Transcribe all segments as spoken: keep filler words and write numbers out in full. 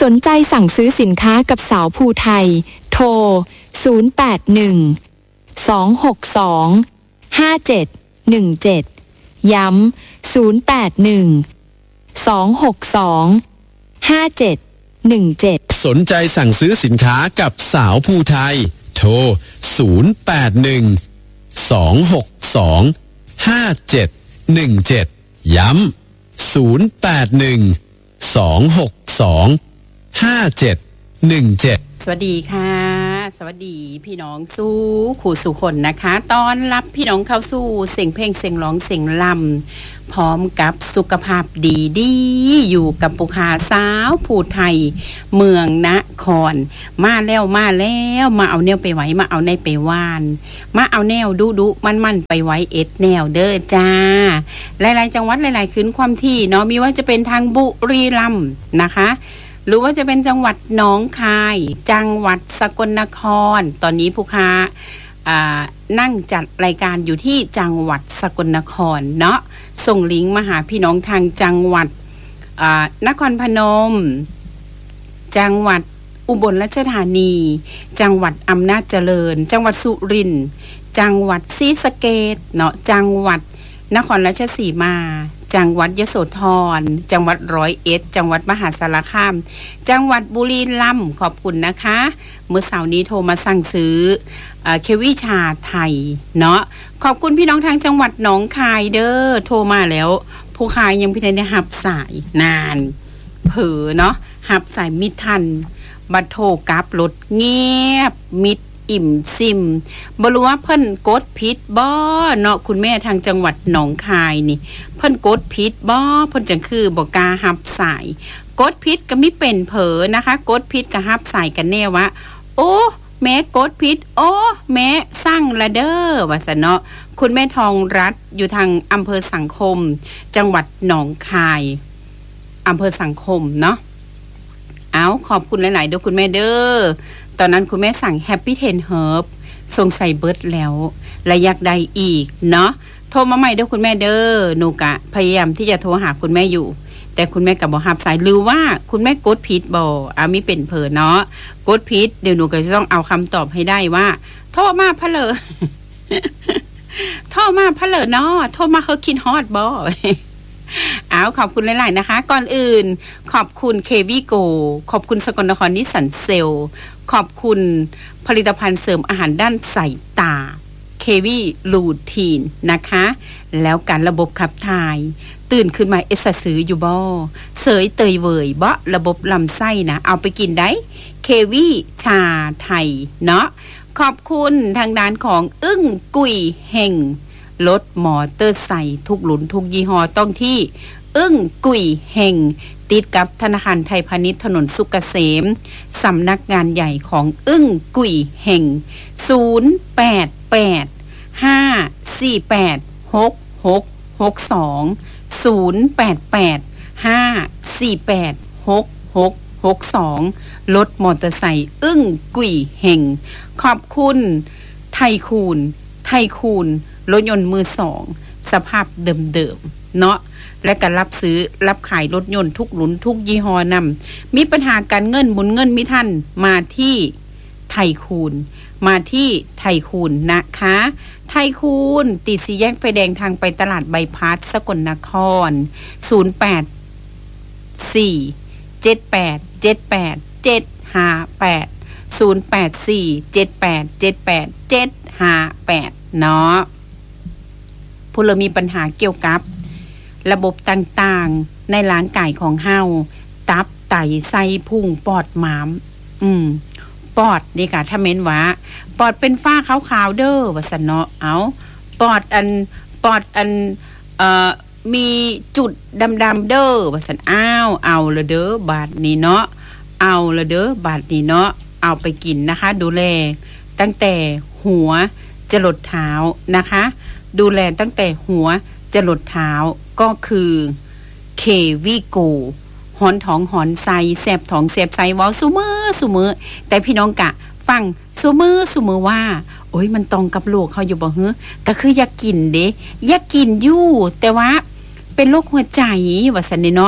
สนใจสั่งซื้อสินค้ากับสาวภูไทยโทรศูนย์ แปด หนึ่ง สอง หก สอง ห้า เจ็ด หนึ่ง เจ็ดย้ำศูนย์ แปด หนึ่ง สอง หก สอง ห้า เจ็ด หนึ่ง เจ็ดสนใจสั่งซื้อสินค้ากับสาวภูไทยโทรศูนย์ แปด หนึ่ง สอง หก สอง ห้า เจ็ด หนึ่ง เจ็ดย้ำศูนย์ แปด หนึ่ง สอง หก สอง ห้า เจ็ด หนึ่ง เจ็ดสวัสดีค่ะสวัสดีพี่น้องสู้ขู่สู่คนนะคะต้อนรับพี่น้องเข้าสู่เสียงเพลงเสียงร้องเสียงลำพร้อมกับสุขภาพดีดีอยู่กับปุคาสาวภูไทยเมืองนครมาแล้วมาแล้วมาเอาแนวไปไว้มาเอาในไปว่านมาเอาแนวดุดุมันมันไปไว้เอ็ดแนวเด้อจ้าหลายๆจังหวัดหลายๆคืนความที่เนาะมีว่าจะเป็นทางบุรีรัมย์นะคะหรือว่าจะเป็นจังหวัดหนองคายจังหวัดสกลนครตอนนี้ผู้ค้านั่งจัดรายการอยู่ที่จังหวัดสกลนครเนาะส่งลิงก์มาหาพี่น้องทางจังหวัดนครพนมจังหวัดอุบลราชธานีจังหวัดอำนาจเจริญจังหวัดสุรินทร์จังหวัดศรีสะเกษเนาะจังหวัดนครราชสีมาจังหวัดยโสธรจังหวัดร้อยเอ็ดจังหวัดมหาสารคามจังหวัดบุรีรัมย์ขอบคุณนะคะเมื่อเสาร์นี้โทรมาสั่งซื้อเควิชาไทยเนาะขอบคุณพี่น้องทางจังหวัดหนองคายเด้อโทรมาแล้วผู้ขายยังพี่ได้หับสายนานเผลอเนาะหับสายมิทันบัดโทรกลับรถเงียบมิดอิ่มซิมบ่รู้ว่าเพิ่นกดผิดบ่เนาะคุณแม่ทางจังหวัดหนองคายนี่เพิ่นกดผิดบ่เพิ่นจังคือบ่กล้ารับสายกดผิดก็มีเป็นเผลอนะคะกดผิดก็รับสายกันแน่ว่าโอ้แม่กดผิดโอ้แม่สั่งละเด้อว่าซั่นเนาะคุณแม่ทองรัตน์อยู่ทางอำเภอสังคมจังหวัดหนองคายอำเภอสังคมเนาะเอาขอบคุณหลายๆเด้อคุณแม่เด้อตอนนั้นคุณแม่สั่ง Happy เท็น Herb ส่งใส่เบิร์ดแล้วและอยากได้อีกเนาะโทรมาใหม่เด้อคุณแม่เด้อหนูกะพยายามที่จะโทรหาคุณแม่อยู่แต่คุณแม่ก็บ่รับสายหรือว่าคุณแม่กดผิดบ่อ่ะมีเป็นเผลอเนาะกดผิดเดี๋ยวหนูก็จะต้องเอาคำตอบให้ได้ว่าโทรมาพะเลอ โทรมาพะเลอเนาะโทรมาเฮาคิดฮอดบ่เอาขอบคุณหลายๆนะคะก่อนอื่นขอบคุณเควีโกขอบคุณสกลนครนิสสันเซลขอบคุณผลิตภัณฑ์เสริมอาหารด้านสายตาเควีลูทีนนะคะแล้วการระบบขับถ่ายตื่นขึ้นมาเอสซื้ออยู่บ่เสยเตยเวยบ่ระบบลำไส้นะเอาไปกินได้เควีชาไทยเนาะขอบคุณทางด้านของอึ้งกุยเฮงรถมอเตอร์ไซค์ทุกหลุนทุกยี่ห้อต้องที่อึ้งกุยเฮงติดกับธนาคารไทยพาณิชย์ถนนสุกเกษมสำนักงานใหญ่ของอึ้งกุยเฮงศูนย์ แปด แปด ห้า สี่ แปด หก หก หก สองศูนย์ แปด แปด ห้า สี่ แปด หก หก หก สองรถมอเตอร์ไซค์อึ้งกุยเฮงขอบคุณไทยคูนไทยคูนรถยนต์มือสองสภาพเดิมๆเนาะและก็รับซื้อรับขายรถยนต์ทุกหลุนทุกยี่ห้อนำมีปัญหาการเงินหมุนเงินมิทันมาที่ไทยคูนมาที่ไทยคูนนะคะไทยคูนติดสี่แยกไฟแดงทางไปตลาดใบพัดสกลนครศูนย์ แปด สี่ เจ็ด แปด เจ็ด แปด เจ็ด ห้า แปด ศูนย์ แปด สี่ เจ็ด แปด เจ็ด แปด เจ็ด ห้า แปดเนาะผู้เรามีปัญหาเกี่ยวกับระบบต่างๆในร่างกายของเฮาตับไตไส้พุงปอดม้ามอืมปอดนี่ค่ะถ้าเม้นว่าปอดเป็นฝ้าขาวๆเด้อว่าซั่นเนาะเอาปอดอันปอดอันเอ่อมีจุดดำๆเด้อว่าซั่นอ้าวเอาละเด้อบาดนี้เนาะเอาละเด้อบาดนี้เนาะเอาไปกินนะคะดูแลตั้งแต่หัวจรดเท้านะคะดูแลตั้งแต่หัวจรดเท้าก็คือเควีโกหอนท้องหอนไส้แสบท้องแสบไส้เว้าซุมื้อซุมื้อแต่พี่น้องกะฟังซุมื้อซุมื้อว่าโอ้ยมันตรงกับโรคเขาอยู่บ่ฮึก็คืออยากกินเด้อยากกินอยู่แต่ว่าเป็นโรคหัวใจว่าซั่นเนาะ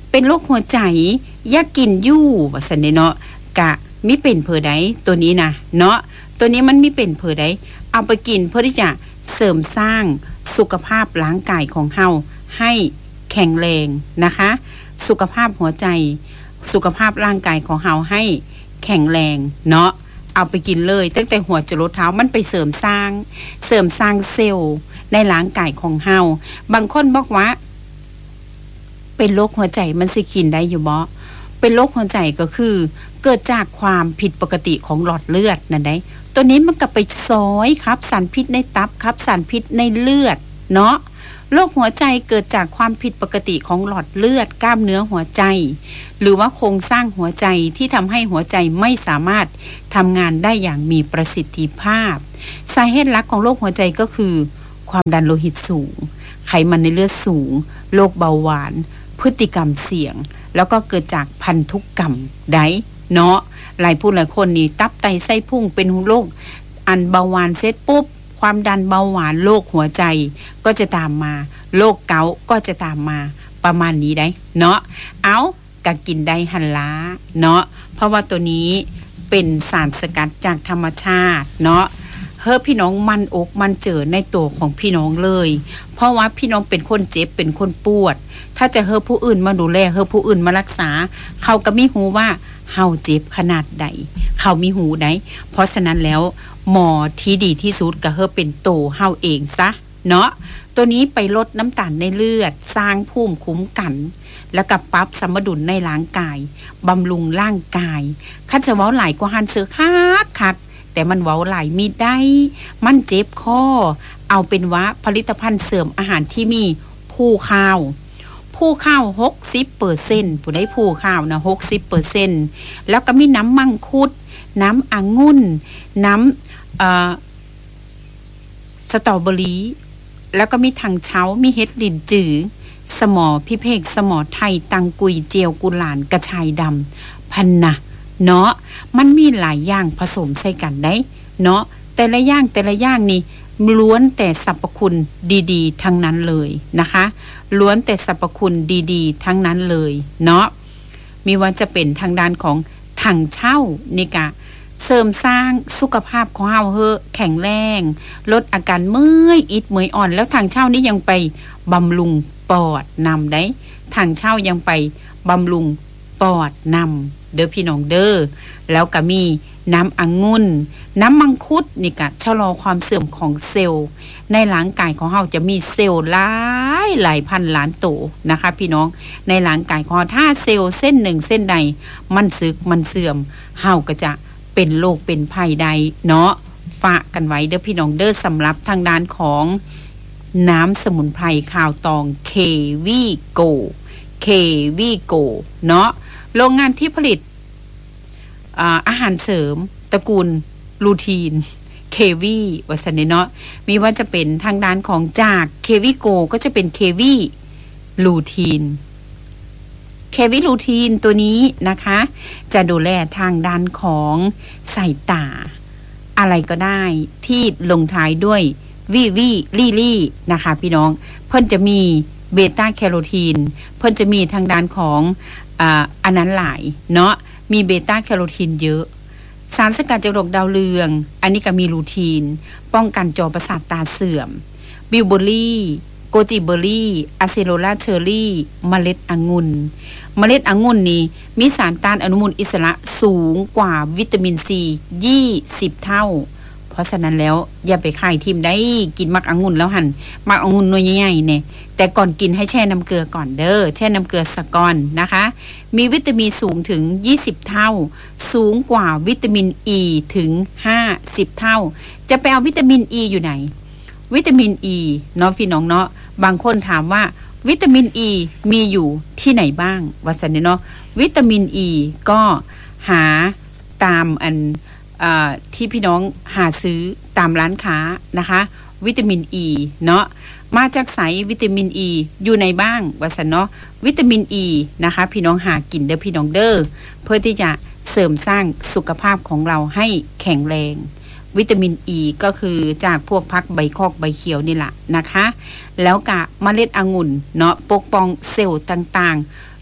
เป็นโรคหัวใจอยากกินยู่ว่าซั่นเนาะกะมีเป็นเผอใดตัวนี้นะเนาะตัวนี้มันมีเป็นเผอใดเอาไปกินเพื่อที่จะเสริมสร้างสุขภาพร่างกายของเฮาให้แข็งแรงนะคะสุขภาพหัวใจสุขภาพร่างกายของเฮาให้แข็งแรงเนาะเอาไปกินเลยตั้งแต่หัวจรดเท้ามันไปเสริมสร้างเสริมสร้างเซลล์ในร่างกายของเฮาบางคนบอกว่าเป็นโรคหัวใจมันสิกินได้อยู่บ่เป็นโรคหัวใจก็คือเกิดจากความผิดปกติของหลอดเลือดนั่นได้ตัวนี้มันก็ไปซอยครับสารพิษในตับครับสารพิษในเลือดเนาะโรคหัวใจเกิดจากความผิดปกติของหลอดเลือดกล้ามเนื้อหัวใจหรือว่าโครงสร้างหัวใจที่ทำให้หัวใจไม่สามารถทำงานได้อย่างมีประสิทธิภาพสาเหตุหลักของโรคหัวใจก็คือความดันโลหิตสูงไขมันในเลือดสูงโรคเบาหวานพฤติกรรมเสี่ยงแล้วก็เกิดจากพันธุกรรมได้เนาะหลายผู้หลายคนนี่ตับไตไส้พุงเป็นโรคอันเบาหวานเสร็จปุ๊บความดันเบาหวานโรคหัวใจก็จะตามมาโรคเกาต์ก็จะตามมาประมาณนี้ได้เนาะเอากะกินได้หันล้าเนาะเพราะว่าตัวนี้เป็นสารสกัดจากธรรมชาติเนาะเฮ้อพี่น้องมันอกมันเจอในตัวของพี่น้องเลยเพราะว่าพี่น้องเป็นคนเจ็บเป็นคนปวดถ้าจะเฮ้อผู้อื่นมาดูแลเฮ้อผู้อื่นมารักษาเขาก็มีหูว่าเฮาเจ็บขนาดใดเขามีหูได้เพราะฉะนั้นแล้วหมอที่ดีที่สุดก็เฮ้อเป็นโตเฮาเองซะเนาะตัวนี้ไปลดน้ำตาลในเลือดสร้างภูมิคุ้มกันแล้วก็ปรับสมดุลในร่างกายบำรุงร่างกายคันจะเว้าหลายกว่าหันเสือคักคักแต่มันเว้าหลายมีได้มันเจ็บคอเอาเป็นว่าผลิตภัณฑ์เสริมอาหารที่มีผู้ข้าวผู้ข้าว หกสิบเปอร์เซ็นต์ ผู้ได้ผู้ข้าวนะ หกสิบเปอร์เซ็นต์ แล้วก็มีน้ำมังคุดน้ำองุ่นน้ำเอ่อสตรอเบอรี่แล้วก็มีถังเช้ามีเห็ดลินจือสมอพิเภกสมอไทยตังกุยเจียวกุหลานกระชายดำพันนะเนาะมันมีหลายอย่างผสมใส่กันได้เนาะแต่ละอย่างแต่ละอย่างนี่ล้วนแต่สรรพคุณดีๆทั้งนั้นเลยนะคะล้วนแต่สรรพคุณดีๆทั้งนั้นเลยเนาะมีว่าจะเป็นทางด้านของถังเช่านี่กะเสริมสร้างสุขภาพของเฮาเฮอแข็งแรงลดอาการเมื่อยอิดเมื่อยอ่อนแล้วถังเช่านี้ยังไปบำรุงปอดนำได้ถังเช่ายังไปบำรุงปอดนำเด้อพี่น้องเด้อแล้วก็มีน้ำองุ่นน้ำมังคุดนี่กะชะลอความเสื่อมของเซลล์ในร่างกายของเฮาจะมีเซลล์หลายหลายพันล้านตัวนะคะพี่น้องในร่างกายของเฮาถ้าเซลล์เส้นหนึ่งเส้นใดมันสึกมันเสื่อมเฮาก็จะเป็นโรคเป็นภัยใดเนาะฝากกันไว้เด้อพี่น้องเด้อสำหรับทางด้านของน้ำสมุนไพรข่าวตองเควีโกเควีโกเนาะโรงงานที่ผลิตอาอาหารเสริมตระกูลลูทีนเควีวัสเนเนาะมีว่าจะเป็นทางด้านของจากเควีโกก็จะเป็นเควีลูทีนเควิลูทีนตัวนี้นะคะจะดูแลทางด้านของสายตาอะไรก็ได้ที่ลงท้ายด้วยวิวิลี่ลี่นะคะพี่น้องเพิ่นจะมีเบต้าแคโรทีนเพิ่นจะมีทางด้านของอ่าอันนั้นหลายเนาะมีเบต้าแคโรทีนเยอะสารสกัดจากดอกดาวเรืองอันนี้ก็มีลูทีนป้องกันจอประสาทตาเสื่อมบิวเบอรี่โกจิเบอรี่อะเซโรลาเชอรี่เมล็ดองุ่นเมล็ดองุ่นนี้มีสารต้านอนุมูลอิสระสูงกว่าวิตามินซียี่สิบเท่าเพราะฉะนั้นแล้วอย่าไปขายทิมได้กินมักองุ่นแล้วหั่นมักองุ่นหน่วยใหญ่ๆเนี่ยแต่ก่อนกินให้แช่น้ำเกลือก่อนเด้อแช่น้ำเกลือสักก่อนนะคะมีวิตามินสูงถึงยี่สิบเท่าสูงกว่าวิตามินอีถึงห้าสิบเท่าจะไปเอาวิตามินอีอยู่ไหนวิตามินอีเนาะพี่น้องเนาะบางคนถามว่าวิตามินอีมีอยู่ที่ไหนบ้างว่าซั่นเนาะวิตามินอีก็หาตามอันที่พี่น้องหาซื้อตามร้านค้านะคะวิตามินอีเนาะมาจากไสวิตามินอีอยู่ในบ้างว่าซั่นเนาะวิตามินอีนะคะพี่น้องหากินเด้อพี่น้องเด้อเพื่อที่จะเสริมสร้างสุขภาพของเราให้แข็งแรงวิตามินอีก็คือจากพวกผักใบคอกใบเขียวนี่แหละนะคะแล้วกะเมล็ดองุ่นเนาะปกป้องเซลล์ต่างๆ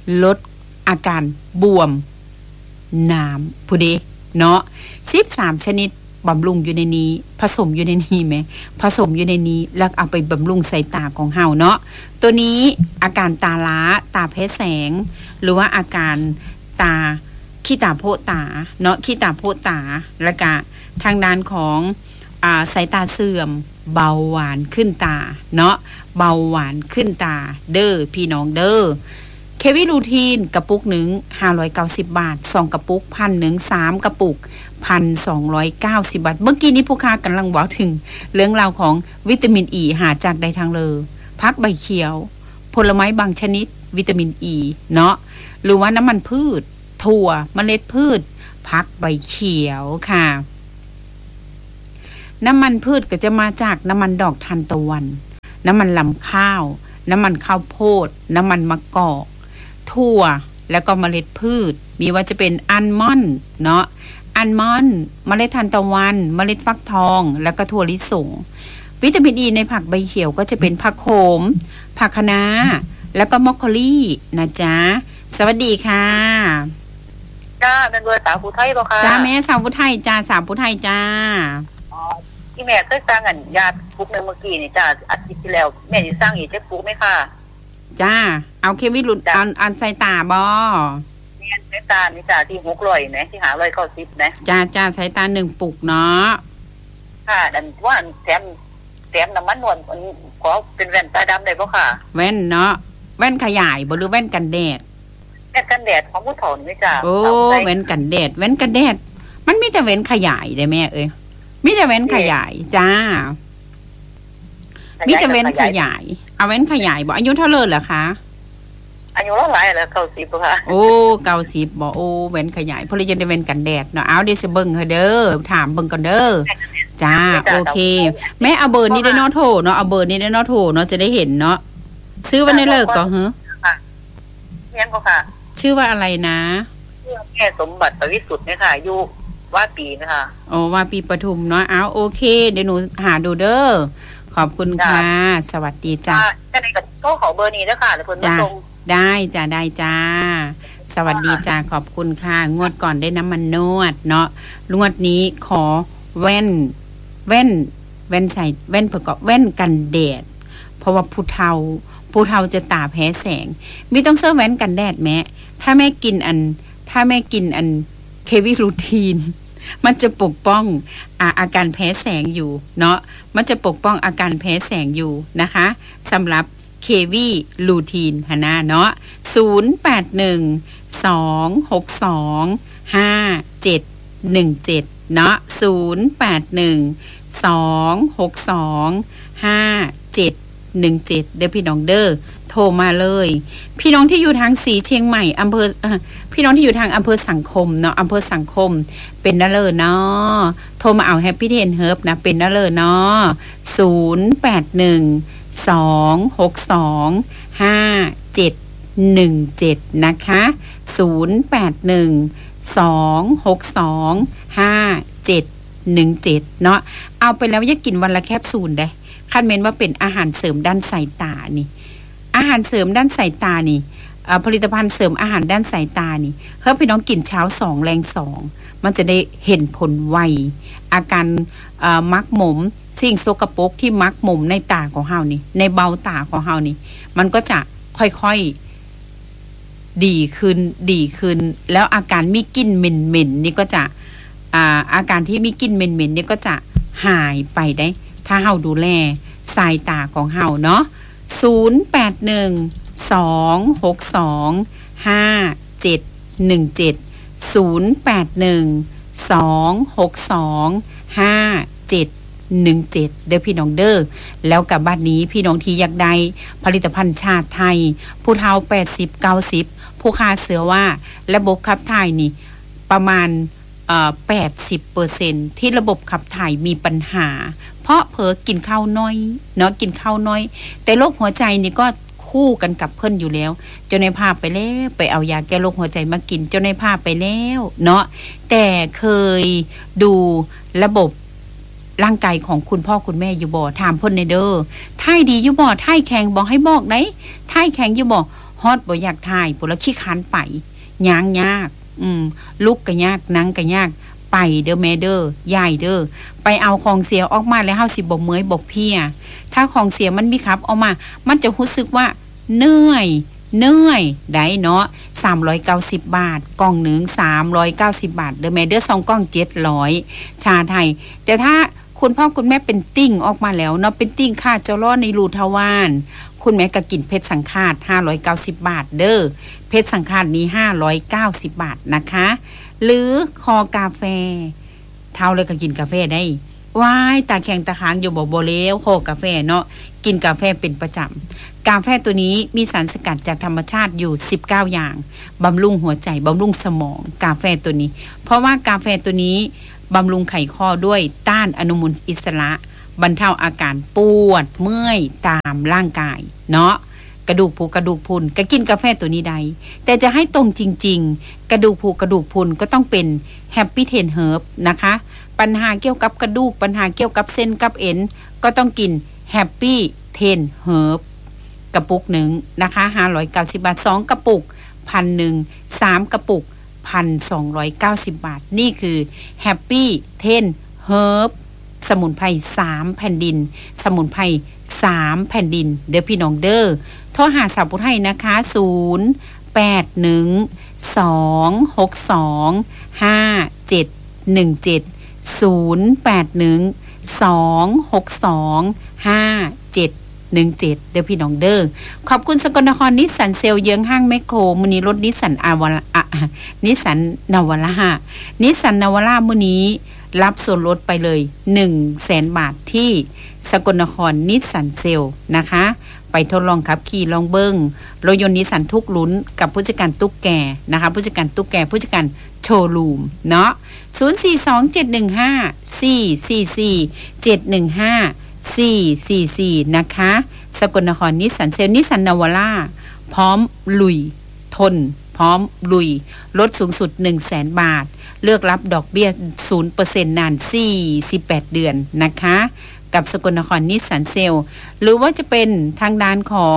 ลดอาการบวมน้ำผู้เดเนาะสิบสามชนิดบำรุงอยู่ในนี้ผสมอยู่ในนี้ไหมผสมอยู่ในนี้แล้วเอาไปบำรุงสายตาของเฮาเนาะตัวนี้อาการตาล้าตาแพ้แสงหรือว่าอาการตาขี้ตาโพตาเนาะขี้ตาโพตาแล้วก็ทางด้านของอ่าสายตาเสื่อมเบาหวานขึ้นตาเนาะเบาหวานขึ้นตาเด้อพี่น้องเด้อเควิรูทีนกระปุกหนึ่งห้าร้อยเก้าสิบบาทสองกระปุกพันหนึ่งสามกระปุกพันสองร้อยเก้าสิบบาทเมื่อกี้นี้ผู้ค้ากำลังบอกถึงเรื่องราวของวิตามินอีหาจากใดทางเลยพักใบเขียวผลไม้บางชนิดวิตามินอีเนาะหรือว่าน้ำมันพืชถั่วเมล็ดพืชพักใบเขียวค่ะน้ำมันพืชก็จะมาจากน้ำมันดอกทานตะวันน้ำมันลำข้าวน้ำมันข้าวโพดน้ำมันมะกอกถั่วแล้วก็เมล็ดพืชมีว่าจะเป็นอัลมอนด์เนาะอัลมอนด์เมล็ดทานตะวันเมล็ดฟักทองแล้วก็ถั่วลิสงวิตามินอีในผักใบเขียวก็จะเป็นผักโขมผักคะน้าแล้วก็มอคโคลี่นะจ๊ะสวัสดีค่ะจ้าเป็นเบอร์สาวผู้ไทยบ่ค่ะจ้าแม่สาวผู้ไทยจ้าสาวผู้ไทยจ้าอ๋อที่แม่เคยสร้างอันยาปุกนึงเมื่อกี้นี่จ้าอาทิตย์ที่แล้วแม่สิสร้างอีกจักปุกมั้ยค่ะจ้าเอาเควิลุดอันอันใส่ตาบ่แม่ใส่ตานี่จ้าที่หกร้อยนะที่ห้าร้อยเก้าสิบนะจ้าจ้าใส่ตาหนึ่งปุกเนาะค่ะดันว่าแถมแถมน้ำมันนวลขอเป็นแว่นตาดำได้บ่ค่ะแว่นเนาะแว่นขยายบ่หรือแว่นกันแดดแว่นกันแดดของผู้เฒ่านี่จ้าโอ้แว่นกันแดดแว่นกันแดดมันมีแต่แว่นขยายได้แม่เอ้ยมีแต่แว่นขยายจ้ามีแต่แว่นขยายเอาแว่นขยายบ่อายุเท่าเลยเหรอคะอายุเท่าไหร่แล้วเก้าสิบบ่ค่ะโอ้เก้าสิบบ่โอ้แว่นขยายเพราะเลยจะได้แว่นกันแดดเนาะเอาเดี๋ยวสิเบิ่งเด้อถามเบิ่งก่อนเด้อจ้าโอเคแม่เอาเบอร์นี้ได้เนาะโทรเนาะเอาเบอร์นี้ได้เนาะโทรเนาะจะได้เห็นเนาะซื้อวันได้เลิกก่อนเหรอค่ะเรียนบ่ค่ะชื่อว่าอะไรนะชื่อแม่สมบัติประวิสุทธิ์เนี่ยค่ะอยู่ว่าปีนะคะโอ้ว่าปีปทุมเนาะเอาโอเคเดี๋ยวหนูหาดูเด้อขอบคุณค่ะสวัสดีจ้าจะได้กับโทรขอเบอร์นี้ด้วยค่ะเดี๋ยวเพิ่นมาส่งได้จ้าได้จ้าสวัสดีจ้าขอบคุณค่ะงวดก่อนได้น้ำมันนวดเนาะงวดนี้ขอแว่นแว่นแว่นใส่แว่นประกอบแว่นกันแดดเพราะว่าผู้เฒ่าผู้เฒ่าจะตาแพ้แสงมีต้องเสื้อแว่นกันแดดแม้ถ้าแม่กินอันถ้าแม่กินอันเควิรูทีนมันจะปกป้องอาอาการแพ้แสงอยู่เนาะมันจะปกป้องอาการแพ้แสงอยู่นะคะสำหรับเควีลูทีนหนาเนาะศูนย์ แปด หนึ่ง สอง หก สอง ห้า เจ็ด หนึ่ง เจ็ดเนาะศูนย์ แปด หนึ่ง สอง หก สอง ห้า เจ็ด หนึ่ง เจ็ดเด้อพี่น้องเด้อโทรมาเลยพี่น้องที่อยู่ทางสีเชียงใหม่อำเภอพี่น้องที่อยู่ทางอำเภอสังคมเนาะอำเภอสังคมเป็นนั่นเลยเนาะโทรมาเอาแฮปปี้เทนเฮิร์บนะเป็นนั่นเลยเนาะศูนย์ แปด หนึ่ง สอง หก สอง ห้า เจ็ด หนึ่ง เจ็ดนะคะศูนย์ แปด หนึ่ง สอง หก สอง ห้า เจ็ด หนึ่ง เจ็ดเนาะเอาไปแล้วอย่ากินวันละแคปซูลได้คันเมนว่าเป็นอาหารเสริมด้านสายตานี่อาหารเสริมด้านสายตานี่ผลิตภัณฑ์เสริมอาหารด้านสายตานี่เฮ้ยพี่น้องกินเช้าสองแรงสองมันจะได้เห็นผลไวอาการมักหมมสิ่งโสกปรกที่มักหมมในตาของเฮานี่ในเบ้าตาของเฮานี่มันก็จะค่อยๆดีขึ้นดีขึ้นแล้วอาการมีกลิ่นเหม็นๆนี่ก็จะอาอาการที่มีกลิ่นเหม็นๆนี่ก็จะหายไปได้ถ้าเฮาดูแลสายตาของเฮาเนาะศูนย์ แปด หนึ่ง สอง หก สอง ห้า เจ็ด หนึ่ง เจ็ด ศูนย์ แปด หนึ่ง สอง หก สอง ห้า เจ็ด หนึ่ง เจ็ดเด้อพี่น้องเด้อแล้วกับบ้านนี้พี่น้องที่อยากได้ผลิตภัณฑ์ชาติไทยผู้เฒ่าแปดสิบ เก้าสิบผู้ค้าเสือว่าระบบขับถ่ายนี่ประมาณเอ่อ แปดสิบเปอร์เซ็นต์ ที่ระบบขับถ่ายมีปัญหาเพราะเผลอกินข้าวน้อยเนาะกินข้าวน้อยแต่โรคหัวใจนี่ก็คู่กันกับเพิ่นอยู่แล้วเจ้าในภาพไปแล้วไปเอายาแก้โรคหัวใจมากินเจ้าในภาพไปแล้วเนาะแต่เคยดูระบบร่างกายของคุณพ่อคุณแม่อยู่บ่ถามเพิ่นในเด้อท่ายดีอยู่บ่ท่ายแข็งบอกให้บอกได้ท่ายแข็งอยู่บ่ฮอดบ่อยากถ่ายพุ่นละขี้ค้านไปย่างยากอืมลุกก็ยากนั่งก็ยากไปเด้อแม่เด้อยายเด้อไปเอาของเสียออกมาแล้วเฮาสิบ่เมื่อยบ่เพลียถ้าของเสียมันมีครับออกมามันจะรู้สึกว่าเหนื่อยเหนื่อยได้เนาะสามร้อยเก้าสิบบาทกล่องหนึ่งสามร้อยเก้าสิบบาทเด้อแม่เด้อสองกล่องเจ็ดร้อยชาไทยแต่ถ้าคุณพ่อคุณแม่เป็นติ่งออกมาแล้วเนาะเป็นติ่งค่าเจ้าล้อในรูทวารคุณแม่ก็กินเพชรสังฆาตห้าร้อยเก้าสิบบาทเด้อเพชรสังฆาตนี้ห้าร้อยเก้าสิบบาทนะคะหรือคอกาแฟเท่าเลยก็กินกาแฟได้ว้ายตาแข็งตาค้างอยู่บ่บ่แล้วคอกาแฟเนาะกินกาแฟเป็นประจำกาแฟตัวนี้มีสารสกัดจากธรรมชาติอยู่สิบเก้าอย่างบำรุงหัวใจบำรุงสมองกาแฟตัวนี้เพราะว่ากาแฟตัวนี้บำรุงไขข้อด้วยต้านอนุมูลอิสระบรรเทาอาการปวดเมื่อยตามร่างกายเนาะกระดูกผุกระดูกพรุนก็กินกาแฟตัวนี้ได้แต่จะให้ตรงจริงๆกระดูกผุกระดูกพรุนก็ต้องเป็นแฮปปี้เทนเฮิร์บนะคะปัญหาเกี่ยวกับกระดูกปัญหาเกี่ยวกับเส้นกับเอ็นก็ต้องกินแฮปปี้เทนเฮิร์บกระปุกหนึ่งนะคะห้าร้อยเก้าสิบบาทสองกระปุกพันหนึ่งสามกระปุกพันสองร้อยเก้าสิบบาทนี่คือแฮปปี้เทนเฮิร์บสมุนไพรสามแผ่นดินสมุนไพรสามแผ่นดินเด้อพี่น้องเด้อโทรหาสาวผู้ไทยนะคะศูนย์ แปด หนึ่ง สอง หก สอง ห้า เจ็ด หนึ่ง เจ็ด ศูนย์ แปด หนึ่ง สอง หก สอง ห้า เจ็ด หนึ่ง เจ็ดเด้อพี่น้องเด้อขอบคุณสกลนครนิสสันเซลเยื้องห้างแมคโครมื้อนี้รถนิสสันอาวาระนิสสันนาวาร่านิสสันนาวาร่ามื้อนี้รับส่วนลดไปเลย หนึ่งแสน บาทที่สกลนครนิสสันเซลนะคะไปทดลองขับขี่ลองเบิ้งรถยนต์นิสสันทุกลุ้นกับผู้จัดการตุ๊กแกนะคะผู้จัดการตุ๊กแกผู้จัดการโชว์รูมเนาะศูนย์ สี่ สอง เจ็ด หนึ่ง ห้า สี่ สี่ สี่ เจ็ด หนึ่ง ห้า สี่ สี่ สี่นะคะสกลนครนิสสันเซลนิสสันนาวาร่าพร้อมลุยทนพร้อมลุยลดสูงสุด หนึ่งแสน บาทเลือกรับดอกเบี้ย ศูนย์เปอร์เซ็นต์ นานสี่สิบแปดเดือนนะคะกับสกลนครนิสสันเซลหรือว่าจะเป็นทางด้านของ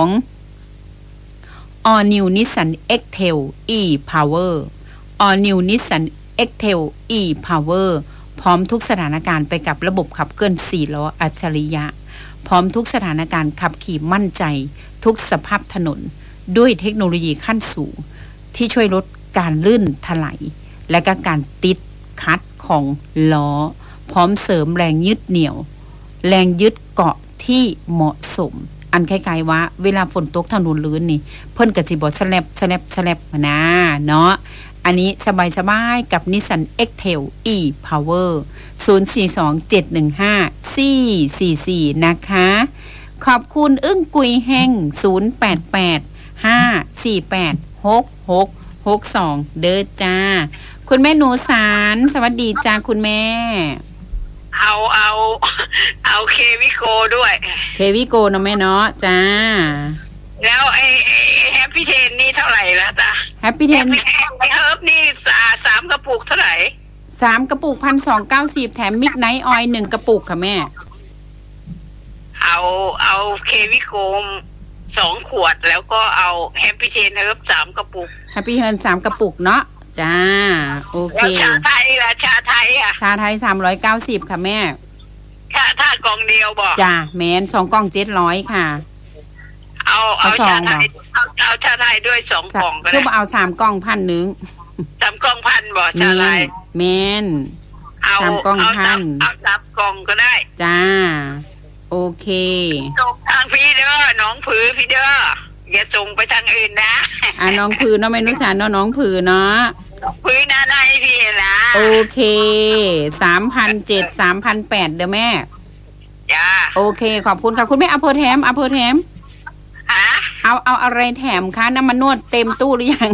All New Nissan X-Trail e-Power All New Nissan X-Trail e-Power พร้อมทุกสถานการณ์ไปกับระบบขับเคลื่อนสี่ล้ออัจฉริยะพร้อมทุกสถานการณ์ขับขี่มั่นใจทุกสภาพถนนด้วยเทคโนโลยีขั้นสูงที่ช่วยลดการลื่นถลายและก็การติดคัดของล้อพร้อมเสริมแรงยึดเหนี่ยวแรงยึดเกาะที่เหมาะสมอันคล้ายๆว่าเวลาฝนตกถนนลื่นนี่เพิ่นก็สิบ่สแลบสแลบสแลบนะเนาะอันนี้สบายๆกับ Nissan X-Trail e-Power ศูนย์ สี่ สอง เจ็ด หนึ่ง ห้า สี่ สี่ สี่นะคะขอบคุณอึ้งกุยแห้งศูนย์ แปด แปด ห้า สี่ แปด หก หก หก สองเด้อจ้าคุณแม่หนูสารสวัสดีจ้าคุณแม่เอาเอาเอาเควิโกด้วยเควิโกเนาะแม่เนาะจ้าแล้วไอ้แฮปปี้เทนนี่เท่าไหร่ละจ๊ะแฮปปี้เทนไอ้เฮิร์บนี่สามกระปุกเท่าไหร่สามกระปุกพันสองเก้าสิบแถมมิกไนท์ออยล์หนึ่งกระปุกค่ะแม่เอาเอาเควิโกสองขวดแล้วก็เอาแฮปปี้เทนเฮิร์บสามกระปุกแฮปปี้เทนสามกระปุกเนาะจ้าโอเคแล้วชาไทยล่ะชาไทยอ่ะชาไทยสามร้อยเก้าสิบค่ะแม่ถ้าถ้ากล่องเดียวบอกจ้าแมนสองกล่องเจ็ดร้อยค่ะเอาเอาชาไทยเอาเอาชาไทยด้วยสองกล่องก็ได้คือเอาสามกล่องพันหนึ่งสามกล่องพันบอกชาไทยแมนสามกล่องพันเอาสามกล่องก็ได้จ้าโอเคส่งทางพี่เด้อน้องผือพี่เด้ออย่าส่งไปทางอื่นนะอ่ะน้องผือเนาะแม่นุสานเนาะน้องผือเนาะผือนาไนพี่ล่ะโอเค สามพันเจ็ดร้อย สามพันแปดร้อยเด้อแม่จ้าโอเคขอบคุณค่ะคุณแม่เอาเพอแถมเอาเพอแถมฮะเอาเอาอะไรแถมคะน้ำมันนวดเต็มตู้หรือยัง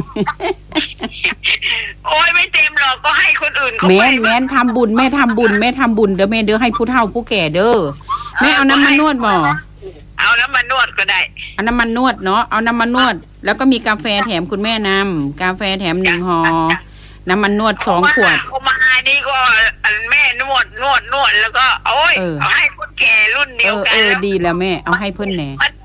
โอ้ยไม่เต็มหรอกก็ให้คนอื่นเขาไปแม่แม่ทำบุญแม่ทำบุญแม่ทำบุญเด้อแม่เด้อให้ผู้เฒ่าผู้แก่เด้อแม่เอาน้ำมันนวดบ่เอาน้ำมันนวดก็ได้เอาน้ำมันนวดเนาะเอาน้ำมันนวดแล้วก็มีกาแฟแถมคุณแม่นำกาแฟแถมหนึ่งห่อน้ำมันนวดสองขวดเอามานี่ก็แม่นวดนวดนวดแล้วก็โอ้ยเอาให้คนแก่รุ่นเดียวกันเออดีแล้วแม่เอาให้เพิ่นแหน่มันเจ็บ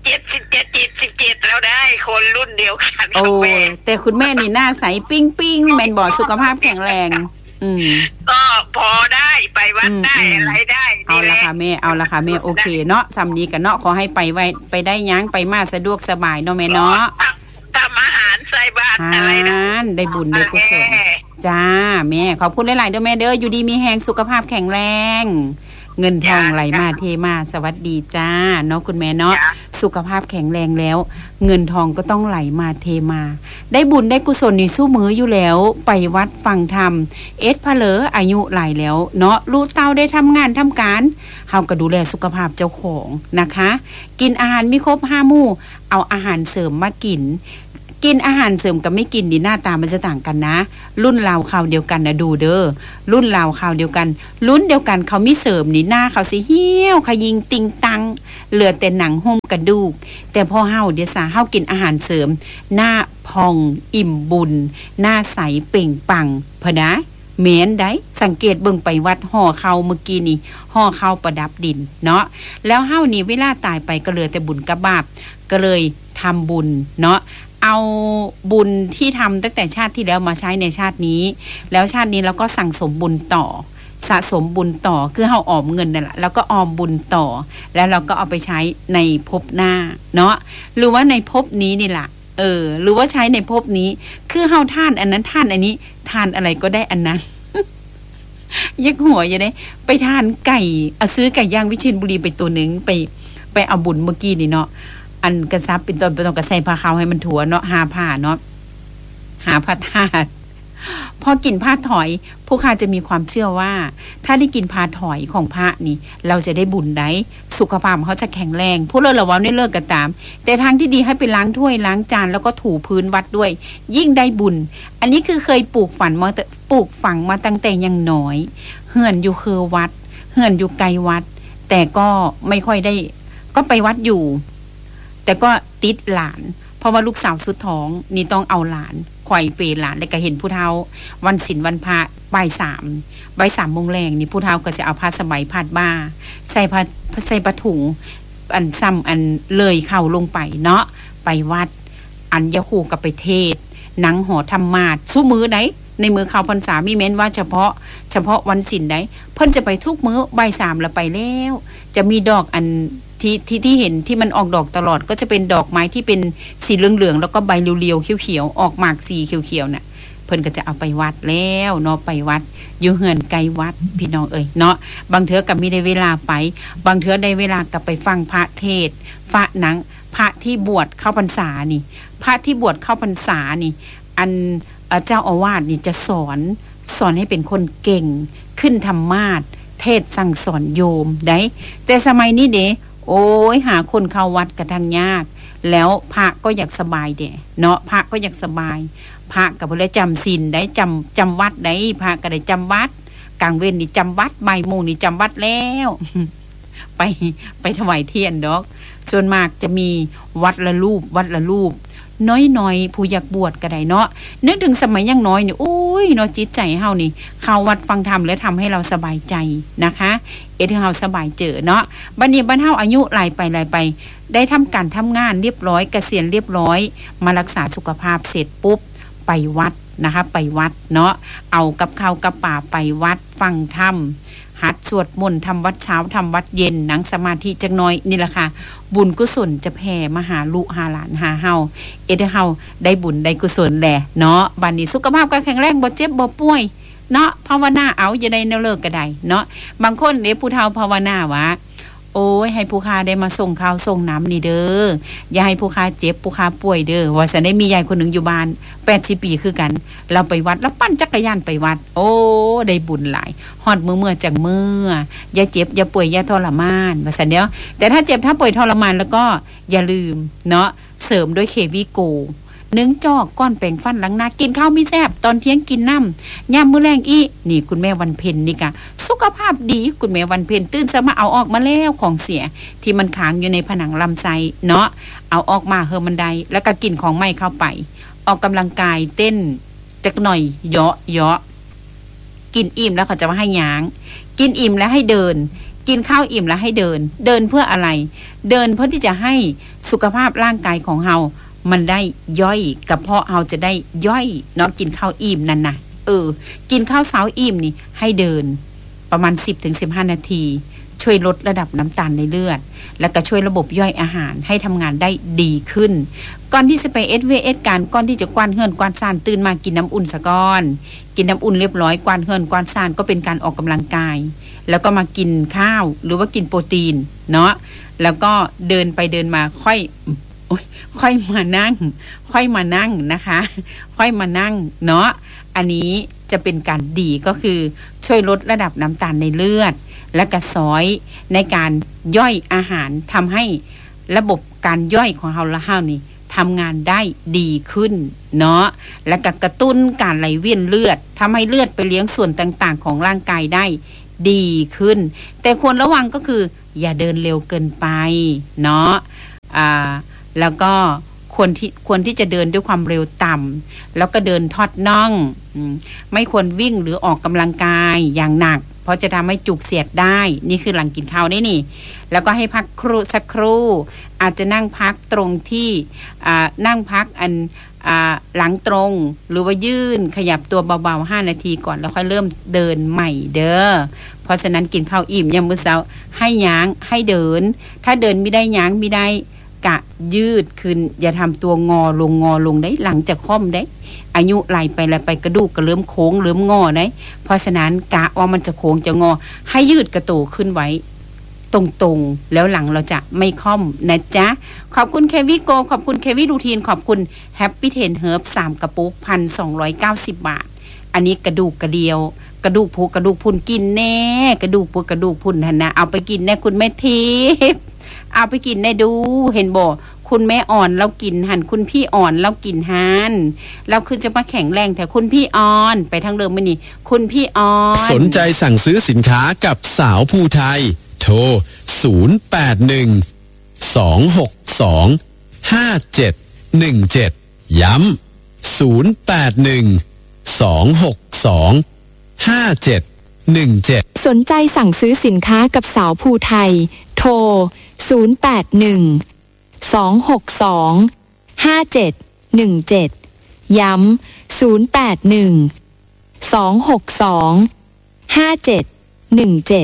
เจ็ดสิบเจ็ดจิตสิบเจ็ดแล้วได้คนรุ่นเดียวกันกัโอ้บแม่แต่คุณแม่นี่หน้าใสปิ้งปิ้งแม่นบ่สุขภาพแข็งแรงอืมก็พอได้ไปวัดได้อะไรได้เอาละค่ะแม่เอาละค่ะแม่โอเคเนาะสำนีกันเนาะขอให้ไปไว้ไปได้ยั้งไปมาสะดวกสบายเนาะแม่เนาะทำอาหารใส่บาตรอะไรนะได้บุญได้กุศลจ้าแม่ขอบคุณหลายๆเด้อแม่เด้ออยู่ดีมีแฮงสุขภาพแข็งแรงเงินทองไหลมาเทมาสวัสดีจ้าเนาะคุณแม่เนาะสุขภาพแข็งแรงแล้วเงินทองก็ต้องไหลมาเทมาได้บุญได้กุศลนี่สู้มืออยู่แล้วไปวัดฟังธรรมเอสพะเลออายุหลายแล้วเนาะรู้เต้าได้ทำงานทำการเฮาก็ดูแลสุขภาพเจ้าของนะคะกินอาหารมีครบห้าหมู่เอาอาหารเสริมมากินกินอาหารเสริมกับไม่กินดีหน้าตามันจะต่างกันนะรุ่นราวข่าวเดียวกันนะดูเด้อรุ่นราวข่าวเดียวกันรุ่นเดียวกันเขามีเสริมนี่หน้าเขาสิเหี้ยวขยิงติงตังเหลือแต่หนังหุ้มกระดูกแต่พอเฮาเดี๋ยวซะเฮากินอาหารเสริมหน้าพองอิ่มบุญหน้าใสเปล่งปังพะนะแม้นได้สังเกตเบิ่งไปวัดห่อเข่าเมื่อกี้นี่ห่อเข่าประดับดินเนาะแล้วเฮานี่เวลาตายไปก็เหลือแต่บุญกับบาปก็เลยทำบุญเนาะเอาบุญที่ทำตั้งแต่ชาติที่แล้วมาใช้ในชาตินี้แล้วชาตินี้เราก็สั่งสมบุญต่อสะสมบุญต่อคือเอาออมเงินนั่นแหละแล้วก็ออมบุญต่อแล้วเราก็เอาไปใช้ในภพหน้าเนาะหรือว่าในภพนี้นี่แหละเออหรือว่าใช้ในภพนี้คือเฮาท่านอันนั้นท่านอันนี้ทานอะไรก็ได้อันนั้น ยักหัวอย่างนี้ไปทานไก่เอาซื้อไก่ย่างวิเชียรบุรีไปตัวหนึ่งไปไปเอาบุญเมื่อกี้นี่เนาะอันกระซับเป็นตอนเป็นตอนกระใส่ผ้าขาวให้มันถั่วเนาะหาผ้าเนาะหาผ้าธาตุพอกินผ้าถอยผู้ค้าจะมีความเชื่อว่าถ้าได้กินผ้าถอยของพระนี่เราจะได้บุญได้สุขภาพเขาจะแข็งแรงผู้เลิศเราว่าได้เลิกกันตามแต่ทางที่ดีให้ไปล้างถ้วยล้างจานแล้วก็ถูพื้นวัดด้วยยิ่งได้บุญอันนี้คือเคยปลูกฝันมาปลูกฝังมาตั้งแต่ยังน้อยเฮือนอยู่คือวัดเฮือนอยู่ไกลวัดแต่ก็ไม่ค่อยได้ก็ไปวัดอยู่แต่ก็ติดหลานเพราะว่าลูกสาวสุดท้องนี่ต้องเอาหลานไขว่เปหลานแล้วก็เห็นผู้เฒ่าวันศีลวันพระบ่ายสามบ่ายสามโมงแรงนี่ผู้เฒ่าก็จะเอาผ้าสบายพาดบ่าใส่ผ้าใส่ผ้าถุงอันซ้ำอันเลยเข่าลงไปเนาะไปวัดอันยะคู่กับไปเทศหนังหอธรรมาสสู้มือไหนในมือข่าวพรรษามีเม้นว่าเฉพาะเฉพาะวันศีลได้เพิ่นจะไปทุกมื้อบ่ายสามแล้วไปแล้วจะมีดอกอันที่ที่ที่เห็นที่มันออกดอกตลอดก็จะเป็นดอกไม้ที่เป็นสีเหลืองๆแล้วก็ใบเรียวๆเขียวๆออกหมากสีเขียวๆน่ะเพิ่นก็จะเอาไปวัดแล้วเนาะไปวัดอยู่เฮือนไกลวัดพี่น้องเอ้ยเนาะบางเทื่อก็มีได้เวลาไปบางเทื่อได้เวลากลับไปฟังพระเทศน์ฟังหนังพระที่บวชเข้าพรรษานี่พระที่บวชเข้าพรรษานี่อันเจ้าอาวาสนี่จะสอนสอนให้เป็นคนเก่งขึ้นธรรมาสเทศสั่งสอนโยมได้แต่สมัยนี้เด้โอ้ยหาคนเข้าวัดกระทั่งยากแล้วพระก็อยากสบายเด้เนาะพระก็อยากสบายพระกับเพื่อจำศีลได้จำจำวัดได้พระก็ได้จำวัดกลางเว้นนี่จำวัดบ่ายโมงนี่จำวัดแล้ว ไปไปถวายเทียนดอกส่วนมากจะมีวัดละรูปวัดละรูปน้อยๆผู้อยากบวชก็ได้เนาะนึกถึงสมัยยังน้อยนี่โอ้ยเนาะจิตใจเฮานี่เข้าวัดฟังธรรมแล้วทำให้เราสบายใจนะคะเอที่เฮาสบายเจอเนาะบัดนี้บ้านเฮาอายุหลายไปหลายไปได้ทำการทำงานเรียบร้อยเกษียณเรียบร้อยมารักษาสุขภาพเสร็จปุ๊บไปวัดนะคะไปวัดเนาะเอากับข้าวกับป่าไปวัดฟังธรรมหัดสวดมนต์ทำวัดเช้าทำวัดเย็นนั่งสมาธิจักหน่อยนี่แหละค่ะบุญกุศลจะแผ่มาหาลูกหาหลานหาเฮาเอเดเฮาได้บุญได้กุศลแหละเนาะบัดนี้สุขภาพก็แข็งแรงบ่เจ็บบ่ป่วยเนาะภาวนาเอาอย่าได้แนวเลิกก็ได้เนาะบางคนเด้ผู้เฒ่าภาวนาว่าโอ้ยให้ผู้ค้าได้มาส่งข้าวส่งน้ำนี่เด้ออย่าให้ผู้ค้าเจ็บผู้ค้าป่วยเด้อว่าฉันได้มียายคนหนึ่งอยู่บ้านแปดสิบปีคือกันเราไปวัดแล้วปั่นจักรยานไปวัดโอ้ได้บุญหลายฮอดมือเมื่อจังเมื่ออย่าเจ็บอย่าป่วยอย่าทรมานว่าฉันเดียวแต่ถ้าเจ็บถ้าป่วยทรมานแล้วก็อย่าลืมเนาะเสริมด้วยเควิโกนึ่งจอกก้อนแป้งฟันหลังนากินข้าวมีแซ่บตอนเที่ยงกินน้ำยามมื้อแรงอีนี่คุณแม่วันเพ็ญนี่กะสุขภาพดีคุณแม่วันเพ็ญตื่นสมาเอาออกมาแล้วของเสียที่มันค้างอยู่ในผนังลำไส้เนาะเอาออกมาเฮอมันไดแล้วก็กินของใหม่เข้าไปออกกำลังกายเต้นจักหน่อยเยาะเยาะกินอิ่มแล้วเขาจะมาให้หยางกินอิ่มแล้วให้เดินกินข้าวอิ่มแล้วให้เดินเดินเพื่ออะไรเดินเพื่อที่จะให้สุขภาพร่างกายของเรามันได้ย่อยกระเพาะเราจะได้ย่อยเนาะกินข้าวอิ่มนั่นนะเออกินข้าวเช้าอิ่มนี่ให้เดินประมาณ สิบถึงสิบห้า นาทีช่วยลดระดับน้ำตาลในเลือดแล้วก็ช่วยระบบย่อยอาหารให้ทำงานได้ดีขึ้นก่อนที่จะไป เอส วี เอส การก่อนที่จะกวานเฮือนกวานซ่านตื่นมากินน้ำอุ่นซะก่อนกินน้ำอุ่นเรียบร้อยกวานเฮือนกวานซ่านก็เป็นการออกกำลังกายแล้วก็มากินข้าวหรือว่ากินโปรตีนเนาะแล้วก็เดินไปเดินมาค่อยโอ๊ยค่อยมานั่งค่อยมานั่งนะคะค่อยมานั่งเนาะอันนี้จะเป็นการดีก็คือช่วยลดระดับน้ำตาลในเลือดและกระซ้อยในการย่อยอาหารทำให้ระบบการย่อยของเราละห้าวนี่ทำงานได้ดีขึ้นเนาะและก็กระตุ้นการไหลเวียนเลือดทำให้เลือดไปเลี้ยงส่วนต่างๆของร่างกายได้ดีขึ้นแต่ควรระวังก็คืออย่าเดินเร็วเกินไปเนาะอ่าแล้วก็ควรที่ควรที่จะเดินด้วยความเร็วต่ำแล้วก็เดินทอดน่องไม่ควรวิ่งหรือออกกำลังกายอย่างหนักเพราะจะทำให้จุกเสียดได้นี่คือหลังกินข้าวได้นี่แล้วก็ให้พักครู่สักครู่อาจจะนั่งพักตรงที่นั่งพักอันหลังตรงหรือว่ายื่นขยับตัวเบาๆห้านาทีก่อนแล้วค่อยเริ่มเดินใหม่เด้อเพราะฉะนั้นกินข้าวอิ่มยามมื้อเช้าให้ย้างให้เดินถ้าเดินไม่ได้ย้างไม่ได้กะยืดขึ้นอย่าทำตัวงอลงงอลงได้หลังจากค่อมได้อายุไหลไปไหลไปกระดูกก็เริ่มโค้งเริ่มงอได้เพราะฉะนั้นกะว่ามันจะโค้งจะงอให้ยืดกระโตขึ้นไว้ตรงๆแล้วหลังเราจะไม่ค่อมนะจ๊ะขอบคุณเควิโกขอบคุณเควิรูทีนขอบคุณแฮปปี้เทนเฮิร์บสามกระปุก หนึ่งพันสองร้อยเก้าสิบ บาทอันนี้กระดูกกระเดียวกระดูกผูกระดูกพุ่นกินแน่กระดูกผูกระดูกพุ่นหั่นนะเอาไปกินแน่คุณแม่ทิพย์เอาไปกินได้ดูเห็นบ่คุณแม่อ่อนเรากินหันคุณพี่อ่อนเรากินหันเราคือจะมาแข็งแรงแต่คุณพี่อ่อนไปทางเดิมมื้อนี้คุณพี่อ่อนสนใจสั่งซื้อสินค้ากับสาวภูไทยโทรศูนย์ แปด หนึ่ง สอง หก สอง ห้า เจ็ด หนึ่ง เจ็ดย้ำศูนย์ แปด หนึ่ง สอง หก สอง ห้า เจ็ด หนึ่ง เจ็ดสนใจสั่งซื้อสินค้ากับสาวภูไทยโทรศูนย์ แปด หนึ่ง สอง หก สอง ห้า เจ็ด หนึ่ง เจ็ดย้ำศูนย์ แปด หนึ่ง สอง หก สอง ห้า เจ็ด หนึ่ง เจ็ด